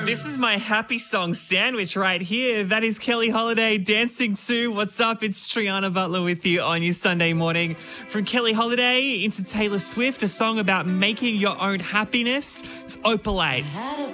This is my happy song sandwich right here. That is Kelly Holiday, Dancing to. What's up? It's Triana Butler with you on your Sunday morning. From Kelly Holiday into Taylor Swift, a song about making your own happiness. It's Opal 8.